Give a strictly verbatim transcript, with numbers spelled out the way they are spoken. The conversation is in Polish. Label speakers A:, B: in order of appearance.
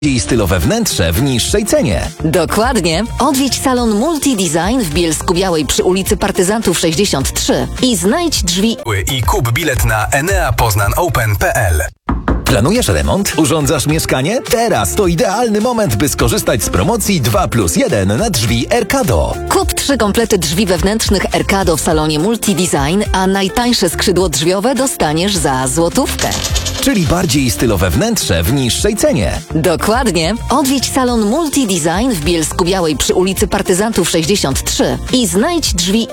A: I stylowe wnętrze w niższej cenie.
B: Dokładnie. Odwiedź salon Multi Design w Bielsku-Białej przy ulicy Partyzantów sześćdziesiąt trzy i znajdź drzwi
C: i kup bilet na enea poznań open kropka p l.
A: Planujesz remont? Urządzasz mieszkanie? Teraz to idealny moment, by skorzystać z promocji dwa plus jeden na drzwi Erkado.
B: Kup trzy komplety drzwi wewnętrznych Erkado w salonie Multi Design, a najtańsze skrzydło drzwiowe dostaniesz za złotówkę.
A: Czyli bardziej stylowe wnętrze w niższej cenie.
B: Dokładnie. Odwiedź salon Multi Design w Bielsku-Białej przy ulicy Partyzantów sześćdziesiąt trzy i znajdź drzwi